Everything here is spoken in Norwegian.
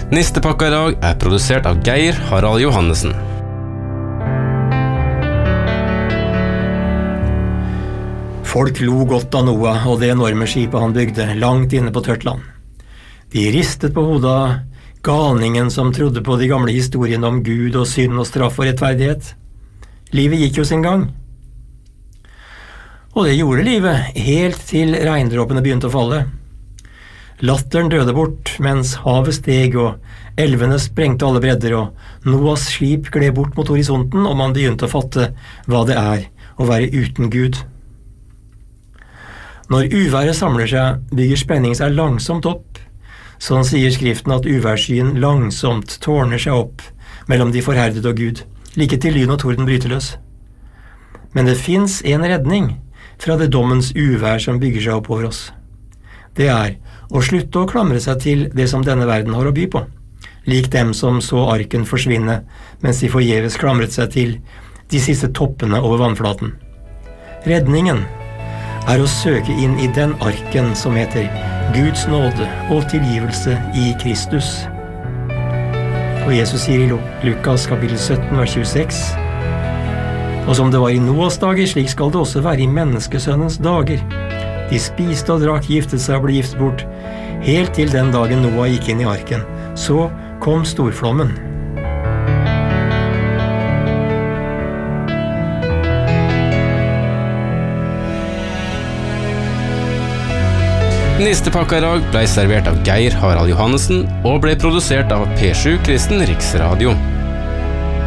Nistepakka I dag produsert av Geir Harald Johannessen. Folk lo godt av Noah og det enorme skipet han bygde langt inne på tørt land. De ristet på hodet av galningen som trodde på de gamle historiene om Gud og synd og straff og rettferdighet. Livet gikk jo sin gang. Og det gjorde livet, helt til regndråpene begynte å falle. Latteren døde bort, mens havet steg og elvene sprengte alle bredder, og Noahs skip gled bort mot horisonten, og man begynte å fatte hva det å være uten Gud. Når uværet samler seg, bygger spenning seg langsomt opp. Sånn sier Skriften at uværskyen langsomt tårner seg opp mellom de forherdede og Gud, like til lyn og torden bryter løs. Men det finnes en redning fra det dommens uvær som bygger seg opp over oss. Det å slutte å klamre seg til det som denne verden har å by på, lik dem som så arken forsvinne mens de forgjeves klamret seg til de siste toppene over vannflaten. Redningen å søke inn I den arken som heter Guds nåde og tilgivelse I Kristus. Og Jesus sier I Lukas kapittel 17, vers 26, og som det var I Noas dager, slik skal det også være I menneskesønnens dager. De spiste og drakk, giftet seg og ble giftet bort, helt til den dagen Noah gikk inn I arken. Så kom storflommen. Nistepakka I dag ble servert av Geir Harald Johannessen og ble produsert av P7 Kristen Riksradio.